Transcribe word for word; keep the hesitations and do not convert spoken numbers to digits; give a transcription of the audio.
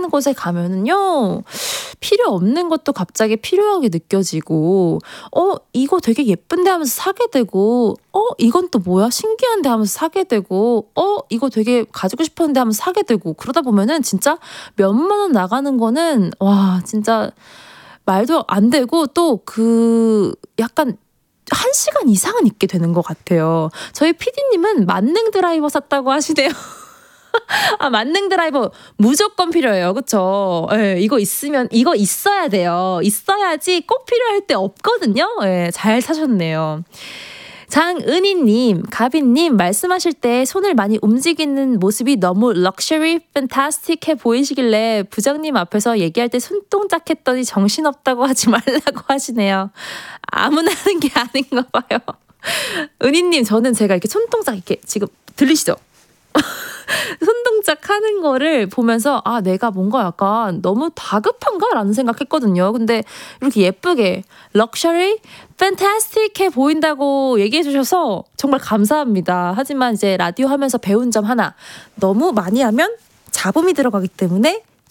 비싼 곳에 가면은요, 필요 없는 것도 갑자기 필요하게 느껴지고, 어, 이거 되게 예쁜데 하면서 사게 되고, 어, 이건 또 뭐야? 신기한데 하면서 사게 되고, 어, 이거 되게 가지고 싶었는데 하면서 사게 되고, 그러다 보면은 진짜 몇만 원 나가는 거는, 와, 진짜 말도 안 되고, 또 그 약간 한 시간 이상은 있게 되는 것 같아요. 저희 피디님은 만능 드라이버 샀다고 하시네요. 아, 만능 드라이버 무조건 필요해요. 그쵸? 예, 이거 있으면, 이거 있어야 돼요. 있어야지 꼭 필요할 때 없거든요. 예, 잘 사셨네요. 장은희님, 가빈님, 말씀하실 때 손을 많이 움직이는 모습이 너무 럭셔리, 팬타스틱해 보이시길래 부장님 앞에서 얘기할 때 손동작 했더니 정신없다고 하지 말라고 하시네요. 아무나 하는 게 아닌가 봐요. 은희님, 저는 제가 이렇게 손동작 이렇게 지금 들리시죠? 손동작 하는 거를 보면서 아, 내가 뭔가 약간 너무 다급한가? 라는 생각했거든요. 근데 이렇게 예쁘게 럭셔리, 팬타스틱해 보인다고 얘기해 주셔서 정말 감사합니다. 하지만 이제 라디오 하면서 배운 점 하나, 너무 많이 하면 잡음이 들어가기 때문에